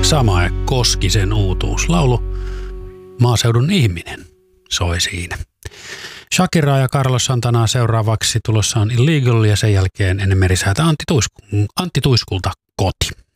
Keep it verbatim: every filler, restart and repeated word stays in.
Samae Koskisen uutuuslaulu Maaseudun ihminen soi siinä. Shakira ja Carlos Santanaa seuraavaksi tulossa on Illegal ja sen jälkeen ennen merisäätä Antti, Tuisku, Antti Tuiskulta Koti.